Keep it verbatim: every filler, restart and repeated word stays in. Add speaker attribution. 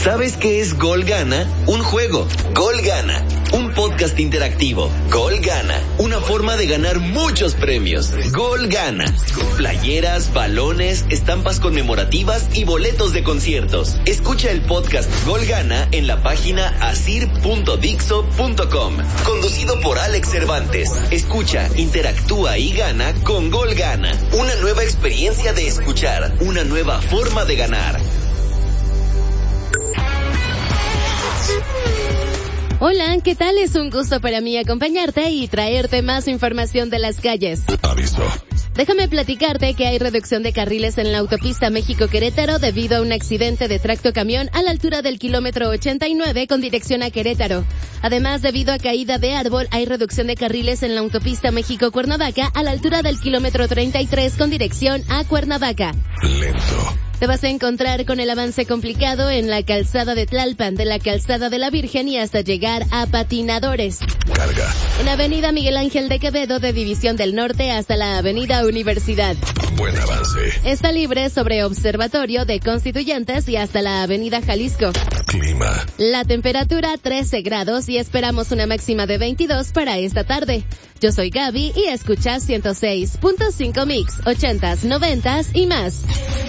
Speaker 1: ¿Sabes qué es Gol Gana? Un juego. Gol Gana. Un podcast interactivo. Gol Gana. Una forma de ganar muchos premios. Gol Gana. Playeras, balones, estampas conmemorativas y boletos de conciertos. Escucha el podcast Gol Gana en la página asir punto dixo punto com. Conducido por Alex Cervantes. Escucha, interactúa y gana con Gol Gana. Una nueva experiencia de escuchar. Una nueva forma de ganar.
Speaker 2: Hola, ¿qué tal? Es un gusto para mí acompañarte y traerte más información de las calles.
Speaker 3: Aviso.
Speaker 2: Déjame platicarte que hay reducción de carriles en la autopista México-Querétaro debido a un accidente de tractocamión a la altura del kilómetro ochenta y nueve con dirección a Querétaro. Además, debido a caída de árbol, hay reducción de carriles en la autopista México-Cuernavaca a la altura del kilómetro treinta y tres con dirección a Cuernavaca.
Speaker 3: Lento.
Speaker 2: Te vas a encontrar con el avance complicado en la calzada de Tlalpan, de la calzada de la Virgen y hasta llegar a Patinadores.
Speaker 3: Carga.
Speaker 2: En avenida Miguel Ángel de Quevedo de División del Norte hasta la avenida Universidad.
Speaker 3: Buen avance.
Speaker 2: Está libre sobre Observatorio de Constituyentes y hasta la avenida Jalisco.
Speaker 3: Clima.
Speaker 2: La temperatura trece grados y esperamos una máxima de veintidós para esta tarde. Yo soy Gaby y escuchas ciento seis punto cinco Mix, ochentas, noventas y más.